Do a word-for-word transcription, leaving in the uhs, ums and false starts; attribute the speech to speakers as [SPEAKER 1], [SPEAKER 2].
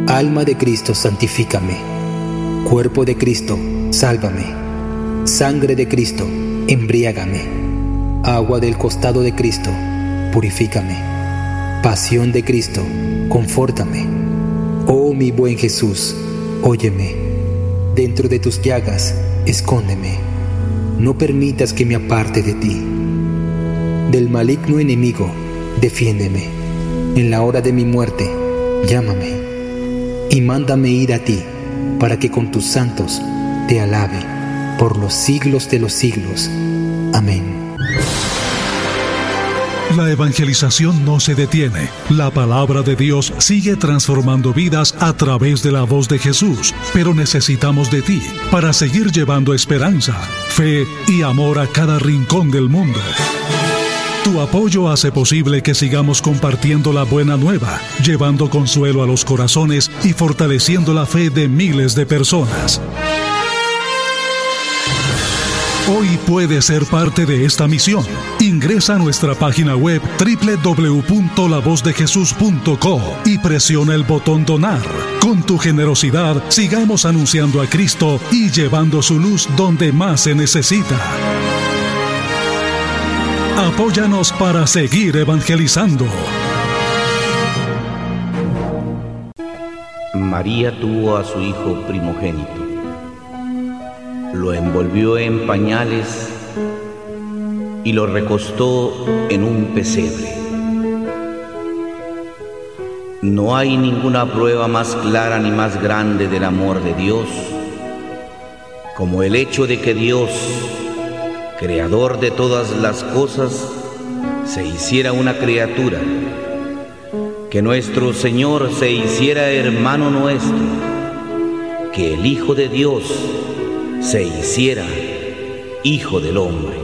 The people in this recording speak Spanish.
[SPEAKER 1] Alma de Cristo, santifícame. Cuerpo de Cristo, sálvame. Sangre de Cristo, embriágame. Agua del costado de Cristo, purifícame. Pasión de Cristo, confórtame. Oh mi buen Jesús, óyeme. Dentro de tus llagas, escóndeme. No permitas que me aparte de ti. Del maligno enemigo, defiéndeme. En la hora de mi muerte, llámame. Y mándame ir a ti, para que con tus santos te alabe por los siglos de los siglos. Amén.
[SPEAKER 2] La evangelización no se detiene. La palabra de Dios sigue transformando vidas a través de la voz de Jesús, pero necesitamos de ti para seguir llevando esperanza, fe y amor a cada rincón del mundo. Tu apoyo hace posible que sigamos compartiendo la buena nueva, llevando consuelo a los corazones y fortaleciendo la fe de miles de personas. Hoy puedes ser parte de esta misión. Ingresa a nuestra página web doble u doble u doble u punto la voz de jesús punto co y presiona el botón Donar. Con tu generosidad, sigamos anunciando a Cristo y llevando su luz donde más se necesita. Apóyanos para seguir evangelizando.
[SPEAKER 3] María tuvo a su hijo primogénito. Lo envolvió en pañales y lo recostó en un pesebre. No hay ninguna prueba más clara ni más grande del amor de Dios como el hecho de que Dios, creador de todas las cosas, se hiciera una criatura, que nuestro Señor se hiciera hermano nuestro, que el Hijo de Dios se hiciera Hijo del hombre.